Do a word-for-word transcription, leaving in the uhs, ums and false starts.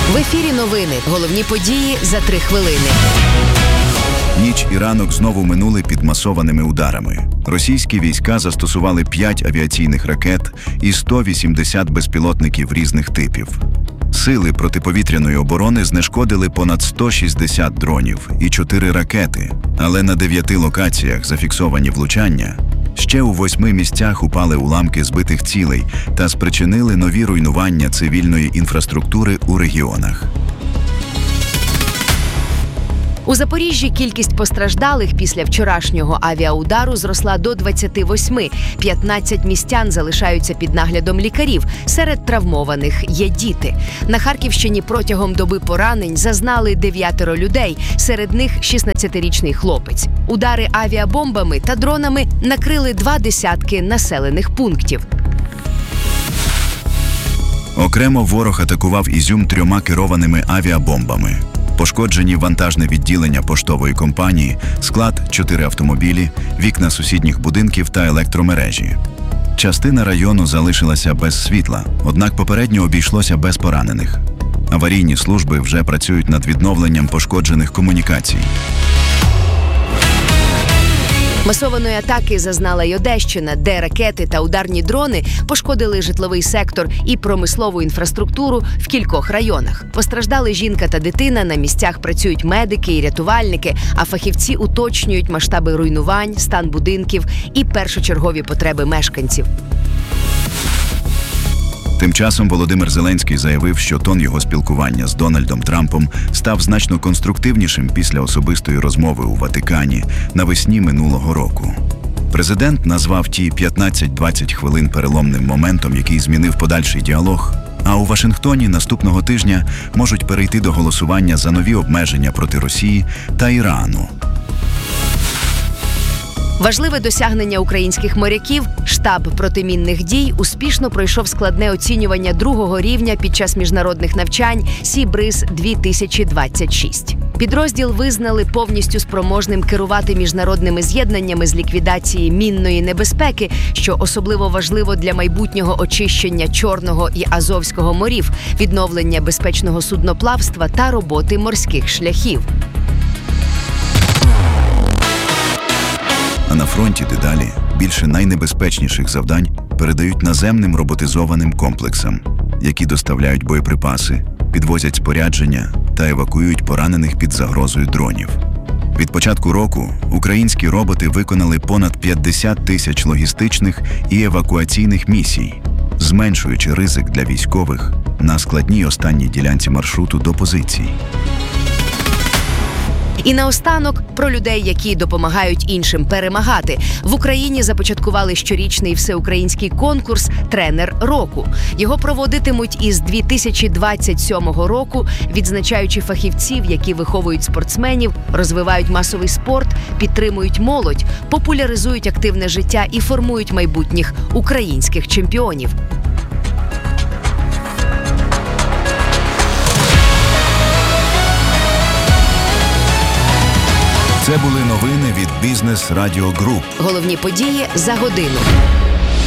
В ефірі новини. Головні події за три хвилини. Ніч і ранок знову минули під масованими ударами. Російські війська застосували п'ять авіаційних ракет і сто вісімдесят безпілотників різних типів. Сили протиповітряної оборони знешкодили понад сто шістдесят дронів і чотири ракети, але на дев'яти локаціях зафіксовані влучання. Ще у восьми місцях упали уламки збитих цілей та спричинили нові руйнування цивільної інфраструктури у регіонах. У Запоріжжі кількість постраждалих після вчорашнього авіаудару зросла до двадцяти восьми. п'ятнадцять містян залишаються під наглядом лікарів. Серед травмованих є діти. На Харківщині протягом доби поранень зазнали дев'ятеро людей. Серед них шістнадцятирічний хлопець. Удари авіабомбами та дронами накрили два десятки населених пунктів. Окремо ворог атакував Ізюм трьома керованими авіабомбами. Пошкоджені вантажне відділення поштової компанії, склад, чотири автомобілі, вікна сусідніх будинків та електромережі. Частина району залишилася без світла, однак попередньо обійшлося без поранених. Аварійні служби вже працюють над відновленням пошкоджених комунікацій. Масованої атаки зазнала й Одещина, де ракети та ударні дрони пошкодили житловий сектор і промислову інфраструктуру в кількох районах. Постраждали жінка та дитина, на місцях працюють медики і рятувальники, а фахівці уточнюють масштаби руйнувань, стан будинків і першочергові потреби мешканців. Тим часом Володимир Зеленський заявив, що тон його спілкування з Дональдом Трампом став значно конструктивнішим після особистої розмови у Ватикані навесні минулого року. Президент назвав ті п'ятнадцять-двадцять хвилин переломним моментом, який змінив подальший діалог, а у Вашингтоні наступного тижня можуть перейти до голосування за нові обмеження проти Росії та Ірану. Важливе досягнення українських моряків – штаб протимінних дій успішно пройшов складне оцінювання другого рівня під час міжнародних навчань Сі Бриз дві тисячі двадцять шість. Підрозділ визнали повністю спроможним керувати міжнародними з'єднаннями з ліквідації мінної небезпеки, що особливо важливо для майбутнього очищення Чорного і Азовського морів, відновлення безпечного судноплавства та роботи морських шляхів. А на фронті дедалі більше найнебезпечніших завдань передають наземним роботизованим комплексам, які доставляють боєприпаси, підвозять спорядження та евакуюють поранених під загрозою дронів. Від початку року українські роботи виконали понад п'ятдесят тисяч логістичних і евакуаційних місій, зменшуючи ризик для військових на складній останній ділянці маршруту до позицій. І наостанок про людей, які допомагають іншим перемагати. В Україні започаткували щорічний всеукраїнський конкурс «Тренер року». Його проводитимуть із дві тисячі двадцять сьомого року, відзначаючи фахівців, які виховують спортсменів, розвивають масовий спорт, підтримують молодь, популяризують активне життя і формують майбутніх українських чемпіонів. Це були новини від Бізнес Радіо Груп. Головні події за годину.